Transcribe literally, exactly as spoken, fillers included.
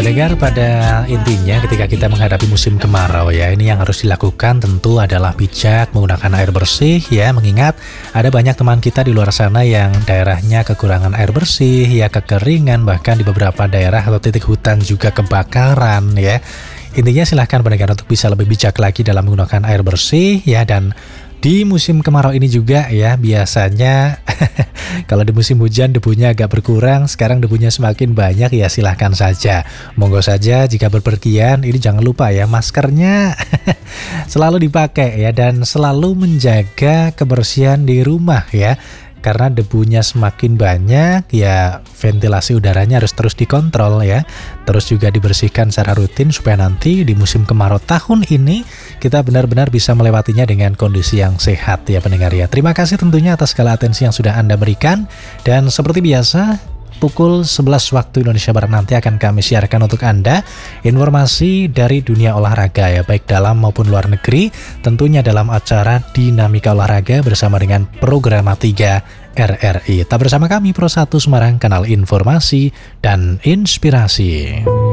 Pendengar, pada intinya ketika kita menghadapi musim kemarau ya, ini yang harus dilakukan tentu adalah bijak menggunakan air bersih ya, mengingat ada banyak teman kita di luar sana yang daerahnya kekurangan air bersih ya, kekeringan, bahkan di beberapa daerah atau titik hutan juga kebakaran ya. Intinya silahkan pendengar untuk bisa lebih bijak lagi dalam menggunakan air bersih ya. Dan di musim kemarau ini juga ya, biasanya kalau di musim hujan debunya agak berkurang, sekarang debunya semakin banyak ya, silahkan saja. Monggo saja jika berpergian, ini jangan lupa ya, maskernya selalu dipakai ya, dan selalu menjaga kebersihan di rumah ya. Karena debunya semakin banyak ya, ventilasi udaranya harus terus dikontrol ya. Terus juga dibersihkan secara rutin supaya nanti di musim kemarau tahun ini kita benar-benar bisa melewatinya dengan kondisi yang sehat ya pendengar ya. Terima kasih tentunya atas segala atensi yang sudah Anda berikan. Dan seperti biasa, pukul sebelas waktu Indonesia Barat nanti akan kami siarkan untuk Anda informasi dari dunia olahraga ya, baik dalam maupun luar negeri, tentunya dalam acara Dinamika Olahraga bersama dengan Programa tiga R R I. Tetap bersama kami Pro satu Semarang, kanal informasi dan inspirasi.